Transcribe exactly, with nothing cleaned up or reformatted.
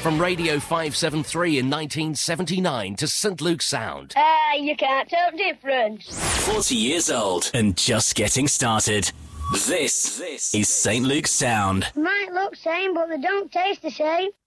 From Radio five seventy-three in nineteen seventy-nine to Saint Luke's Sound. Ah, uh, you can't tell difference. forty years old and just getting started. This, this is Saint Luke's Sound. Might look same, but they don't taste the same.